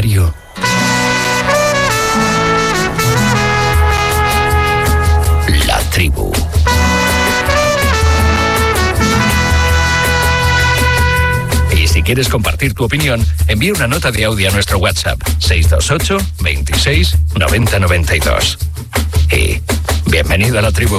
diario. La Tribu. Y si quieres compartir tu opinión, envía una nota de audio a nuestro WhatsApp 628 26 90 92. Y bienvenido a La Tribu.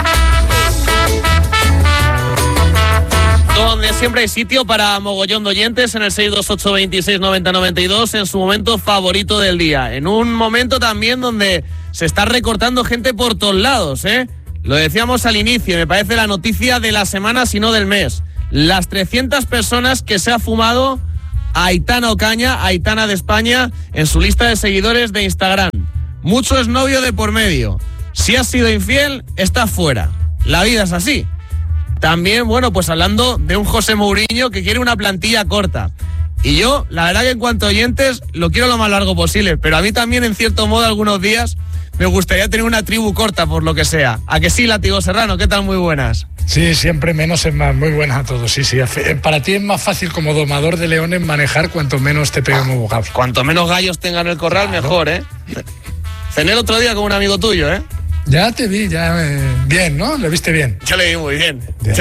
Donde siempre hay sitio para mogollón de oyentes en el 628 26 90 92, en su momento favorito del día. En un momento también donde se está recortando gente por todos lados, ¿eh? Lo decíamos al inicio, me parece la noticia de la semana, si no del mes. Las 300 personas que se ha fumado Aitana Ocaña, Aitana de España, en su lista de seguidores de Instagram. Mucho es novio de por medio. Si has sido infiel, estás fuera. La vida es así. También, bueno, pues hablando de un José Mourinho que quiere una plantilla corta. Y yo, la verdad que en cuanto a oyentes, lo quiero lo más largo posible. Pero a mí también, en cierto modo, algunos días me gustaría tener una tribu corta, por lo que sea. ¿A que sí, Látigo Serrano? ¿Qué tal? Muy buenas. Sí, siempre menos es más. Muy buenas a todos, sí. Para ti es más fácil como domador de leones manejar cuanto menos te peguen bocados. Cuanto menos gallos tengan el corral, claro. Mejor, ¿eh? Cené el otro día con un amigo tuyo, ¿eh? Ya te vi, bien, ¿no? ¿Lo viste bien? Yo le vi muy bien.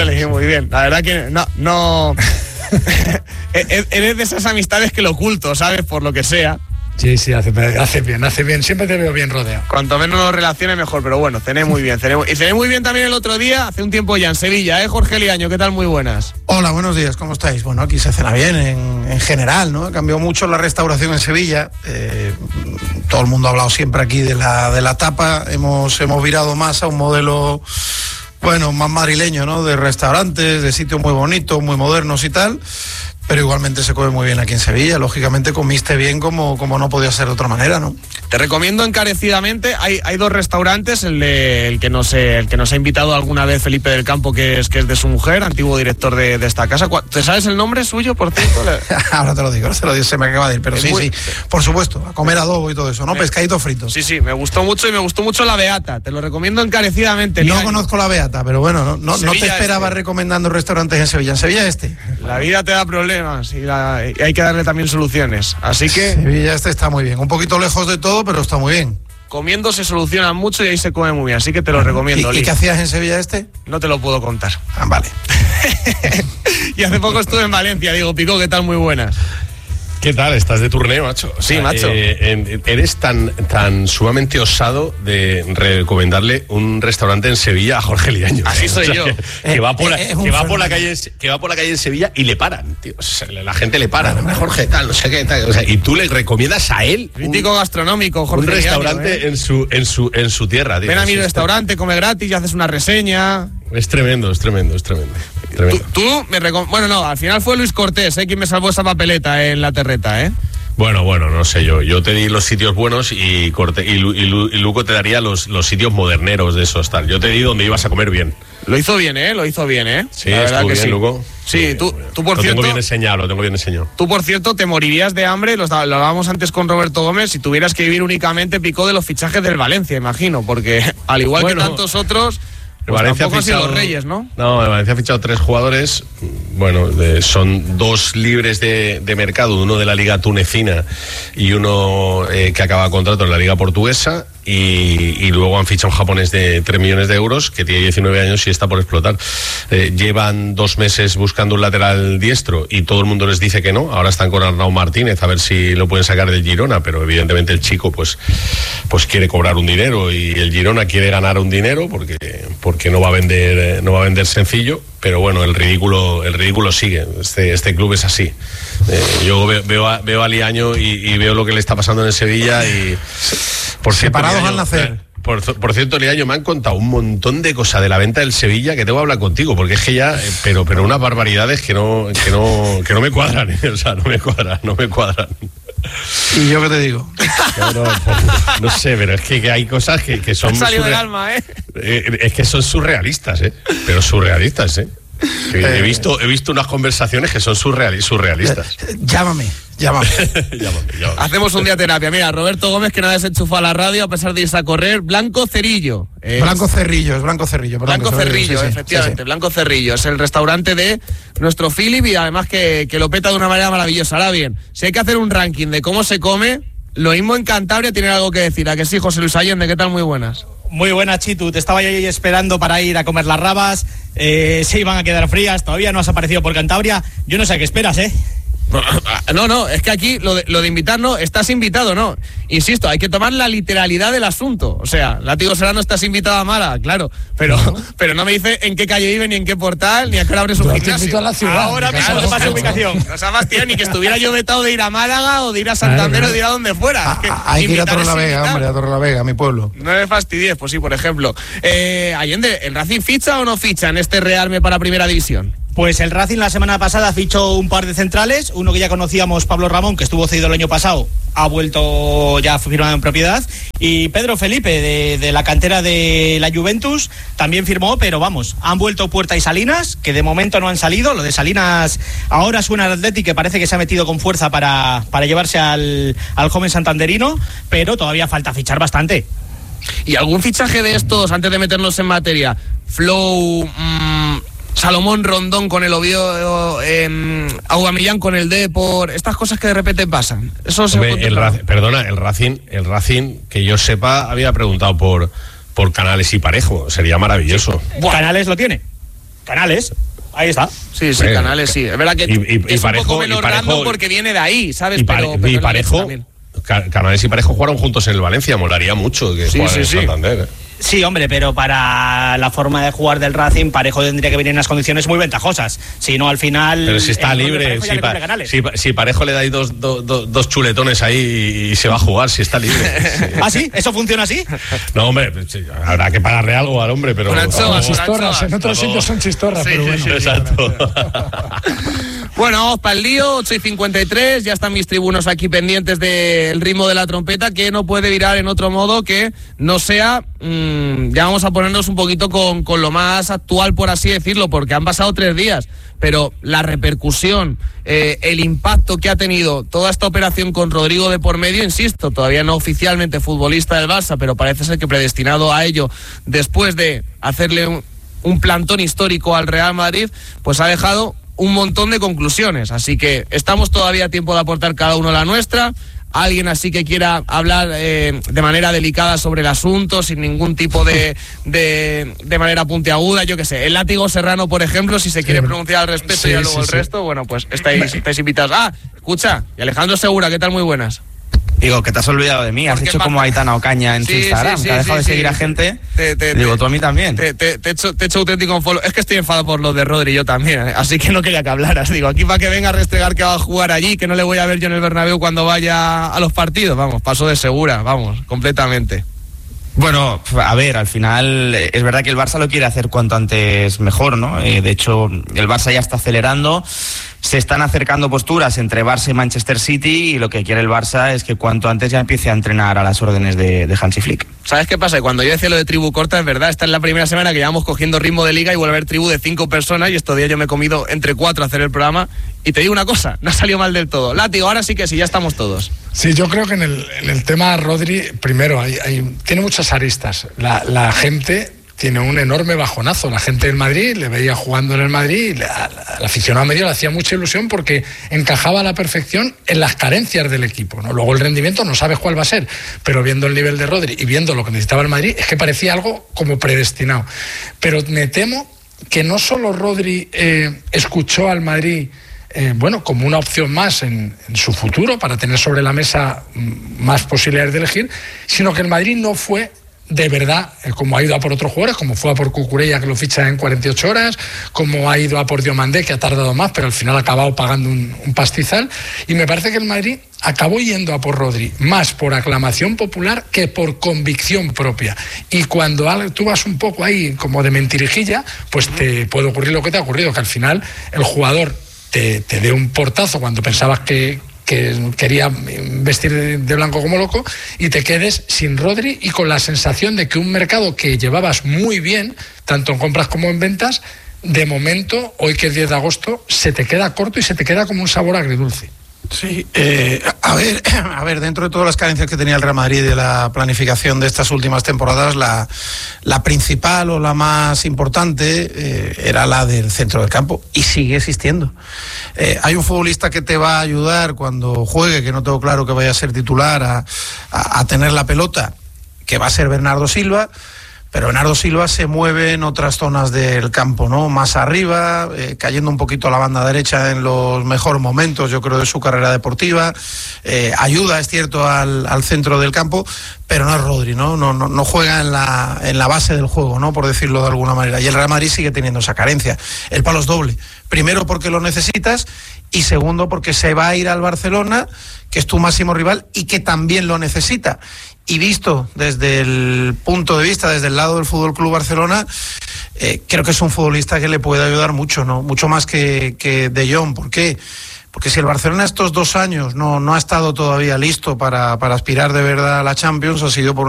La verdad que no... Eres de esas amistades que lo oculto, ¿sabes? Por lo que sea. Sí, hace bien. Siempre te veo bien rodeado. Cuanto menos nos relaciones, mejor. Pero bueno, cené muy bien. Y cené muy bien también el otro día, hace un tiempo ya, en Sevilla, ¿eh? Jorge Liaño, ¿qué tal? Muy buenas. Hola, buenos días, ¿cómo estáis? Bueno, aquí se cena bien en general, ¿no? Cambió mucho la restauración en Sevilla. Todo el mundo ha hablado siempre aquí de la tapa. Hemos virado más a un modelo, bueno, más madrileño, ¿no? De restaurantes, de sitios muy bonitos, muy modernos y tal. Pero igualmente se come muy bien aquí en Sevilla. Lógicamente comiste bien como no podía ser de otra manera, ¿no? Te recomiendo encarecidamente, hay dos restaurantes, el que nos ha invitado alguna vez Felipe del Campo, que es de su mujer, antiguo director de esta casa. ¿Te sabes el nombre suyo, por cierto? Ahora te lo digo, se me acaba de ir, pero sí, por supuesto, a comer adobo y todo eso, ¿no? Pescadito frito. Sí, me gustó mucho y me gustó mucho la Beata, te lo recomiendo encarecidamente. No conozco la Beata, pero bueno, no te esperaba recomendando restaurantes en Sevilla. En Sevilla La vida te da problemas y hay que darle también soluciones, así que... Sevilla está muy bien, un poquito lejos de todo, pero está muy bien. Comiendo se soluciona mucho y ahí se come muy bien, así que te lo recomiendo. ¿Y qué hacías en Sevilla No te lo puedo contar. Vale. Y hace poco estuve en Valencia, Diego Picó, ¿qué tal? Muy buenas. ¿Qué tal? Estás de turneo, macho. Sí, macho. Eres tan sumamente osado de recomendarle un restaurante en Sevilla a Jorge Liaño. Así soy yo. Que va por la calle en Sevilla y le paran, tío. O sea, la gente le para. Jorge, tal, no sé qué, tal. O sea, y tú le recomiendas a él crítico gastronómico, Jorge un restaurante Liaño, en su tierra, tío. Ven a mi restaurante, come gratis y haces una reseña. Es tremendo. Bueno, no, al final fue Luis Cortés, quien me salvó esa papeleta en la terreta, ¿eh? Bueno, no sé yo. Yo te di los sitios buenos y Luco te daría los sitios moderneros de esos, tal. Yo te di donde ibas a comer bien. Lo hizo bien, ¿eh? Sí, estuvo bien, Luco. Sí, tú por cierto... Lo tengo bien enseñado. Tú, por cierto, te morirías de hambre, lo hablábamos antes con Roberto Gómez, si tuvieras que vivir únicamente, Picó, de los fichajes del Valencia, imagino, porque al igual que tantos otros... Pues Valencia tampoco ha sido los Reyes, ¿no? No, Valencia ha fichado 3 jugadores. Bueno, son 2 libres de mercado, uno de la Liga Tunecina y uno que acaba contrato en la Liga Portuguesa. Y luego han fichado un japonés de 3 millones de euros que tiene 19 años y está por explotar. Llevan 2 meses buscando un lateral diestro y todo el mundo les dice que no. Ahora están con Arnau Martínez a ver si lo pueden sacar del Girona, pero evidentemente el chico pues quiere cobrar un dinero y el Girona quiere ganar un dinero porque no va a vender sencillo. Pero bueno, el ridículo sigue. Este club es así. Yo veo a Liaño y veo lo que le está pasando en el Sevilla y separados al nacer. Por cierto, Liaño, me han contado un montón de cosas de la venta del Sevilla que tengo que hablar contigo, porque es que ya, pero unas barbaridades que no me cuadran, o sea, no me cuadran. ¿Y yo qué te digo? No sé, pero es que hay cosas que son... Me salió del alma, es que son surrealistas, pero surrealistas, He visto unas conversaciones que son surrealistas. Llámame. Llámame. Hacemos un día terapia. Mira, Roberto Gómez, que no ha desenchufado la radio a pesar de irse a correr. Blanco Cerillo. Blanco Cerrillo, Blanco Cerrillo, sí, efectivamente. Sí. Blanco Cerrillo. Es el restaurante de nuestro Philip y además que lo peta de una manera maravillosa. Ahora bien, si hay que hacer un ranking de cómo se come, lo mismo en Cantabria tiene algo que decir. ¿A que sí, José Luis Allende? ¿Qué tal? Muy buenas. Muy buena, Chitu. Te estaba ahí esperando para ir a comer las rabas. Se iban a quedar frías. Todavía no has aparecido por Cantabria. Yo no sé a qué esperas, ¿eh? No, es que aquí lo de invitar no, estás invitado, no. Insisto, hay que tomar la literalidad del asunto. O sea, Látigo Serrano, estás invitado a Mala, claro, pero no me dice en qué calle vive, ni en qué portal, ni a qué hora abre su gimnasio. A la ciudad. Ahora mismo te paso ubicación. No sea más, tío, ni que estuviera yo vetado de ir a Málaga o de ir a Santander o de ir a donde fuera. Es que hay que ir a invitar es Torrelavega, invitar. hombre, a Torrelavega, mi pueblo. No me fastidies, pues sí, por ejemplo. Allende, ¿el Racing ficha o no ficha en este Realme para Primera División? Pues el Racing la semana pasada fichó un par de centrales, uno que ya conocíamos, Pablo Ramón, que estuvo cedido el año pasado, ha vuelto ya firmado en propiedad, y Pedro Felipe de la cantera de la Juventus también firmó, pero vamos, han vuelto Puerta y Salinas, que de momento no han salido. Lo de Salinas ahora suena al Athletic, que parece que se ha metido con fuerza para llevarse al joven santanderino, pero todavía falta fichar bastante. ¿Y algún fichaje de estos, antes de meternos en materia, Flow, Salomón Rondón con el Oviedo, Aubameyang con el Depor, estas cosas que de repente pasan? Eso se el Racing, que yo sepa, había preguntado por Canales y Parejo. Sería maravilloso. Canales lo tiene. Canales, ahí está. Sí, Canales, sí. Es verdad que es Parejo, un poco menos random porque viene de ahí, ¿sabes? Pero Parejo, Canales y Parejo jugaron juntos en el Valencia. Molaría mucho que jugaran en Santander. Sí, hombre, pero para la forma de jugar del Racing, Parejo tendría que venir en unas condiciones muy ventajosas. Si no, al final... Pero si está libre, si Parejo le dais dos chuletones ahí y se va a jugar, si está libre. Sí. ¿Ah, sí? ¿Eso funciona así? No, hombre, habrá que pagarle algo al hombre, pero... Chistorras, en otros sitios son chistorras, sí, pero bueno. Sí, exacto. Bueno, vamos para el lío, 8:53, ya están mis tribunos aquí pendientes del ritmo de la trompeta, que no puede virar en otro modo que no sea... ya vamos a ponernos un poquito con lo más actual, por así decirlo, porque han pasado 3 días, pero la repercusión, el impacto que ha tenido toda esta operación con Rodrigo de por medio, insisto, todavía no oficialmente futbolista del Barça, pero parece ser que predestinado a ello después de hacerle un plantón histórico al Real Madrid, pues ha dejado un montón de conclusiones, así que estamos todavía a tiempo de aportar cada uno la nuestra. Alguien así que quiera hablar de manera delicada sobre el asunto, sin ningún tipo de manera puntiaguda, yo qué sé. El Látigo Serrano, por ejemplo, si se quiere pronunciar al respecto y luego el resto, bueno, pues estáis invitados. Ah, escucha, y Alejandro Segura, ¿qué tal? Muy buenas. Digo, que te has olvidado de mí, has hecho como Aitana Ocaña en tu Instagram, que ha dejado de seguir a gente. Digo, tú a mí también. Te he hecho auténtico follow. Es que estoy enfadado por lo de Rodri, yo también, así que no quería que hablaras. Digo, aquí para que venga a restregar que va a jugar allí, que no le voy a ver yo en el Bernabéu cuando vaya a los partidos. Vamos, paso de Segura, vamos, completamente. Bueno, a ver, al final es verdad que el Barça lo quiere hacer cuanto antes mejor, ¿no? De hecho, el Barça ya está acelerando, se están acercando posturas entre Barça y Manchester City, y lo que quiere el Barça es que cuanto antes ya empiece a entrenar a las órdenes de Hansi Flick. ¿Sabes qué pasa? Cuando yo decía lo de tribu corta, es verdad, esta es la primera semana que llevamos cogiendo ritmo de liga y vuelve a haber tribu de 5 personas, y estos días yo me he comido entre 4 a hacer el programa, y te digo una cosa, no ha salido mal del todo. Látigo, ahora sí que sí, ya estamos todos. Sí, yo creo que en el tema Rodri, primero, tiene muchas aristas. La gente tiene un enorme bajonazo. La gente del Madrid le veía jugando en el Madrid, y al aficionado medio le hacía mucha ilusión porque encajaba a la perfección en las carencias del equipo, ¿no? Luego el rendimiento no sabes cuál va a ser, pero viendo el nivel de Rodri y viendo lo que necesitaba el Madrid, es que parecía algo como predestinado. Pero me temo que no solo Rodri escuchó al Madrid como una opción más en su futuro para tener sobre la mesa más posibilidades de elegir, sino que el Madrid no fue de verdad, como ha ido a por otros jugadores, como fue a por Cucurella, que lo ficha en 48 horas, como ha ido a por Diomandé, que ha tardado más, pero al final ha acabado pagando un pastizal, y me parece que el Madrid acabó yendo a por Rodri más por aclamación popular que por convicción propia, y cuando tú vas un poco ahí como de mentirijilla, pues te puede ocurrir lo que te ha ocurrido, que al final el jugador te dé un portazo cuando pensabas que quería vestir de blanco como loco, y te quedes sin Rodri y con la sensación de que un mercado que llevabas muy bien, tanto en compras como en ventas, de momento, hoy que es 10 de agosto, se te queda corto y se te queda como un sabor agridulce. Sí, a ver, dentro de todas las carencias que tenía el Real Madrid de la planificación de estas últimas temporadas, la principal o la más importante era la del centro del campo, y sigue existiendo. Hay un futbolista que te va a ayudar cuando juegue, que no tengo claro que vaya a ser titular, a tener la pelota, que va a ser Bernardo Silva. Pero Bernardo Silva se mueve en otras zonas del campo, ¿no? Más arriba, cayendo un poquito a la banda derecha en los mejores momentos, yo creo, de su carrera deportiva. Ayuda, es cierto, al centro del campo, pero no es Rodri, ¿no? No juega en la base del juego, ¿no? Por decirlo de alguna manera. Y el Real Madrid sigue teniendo esa carencia. El palo es doble. Primero porque lo necesitas, y segundo porque se va a ir al Barcelona, que es tu máximo rival y que también lo necesita. Y visto desde el punto de vista, desde el lado del Fútbol Club Barcelona, creo que es un futbolista que le puede ayudar mucho, ¿no? Mucho más que De Jong. ¿Por qué? Porque si el Barcelona estos 2 años no ha estado todavía listo para aspirar de verdad a la Champions, ha sido por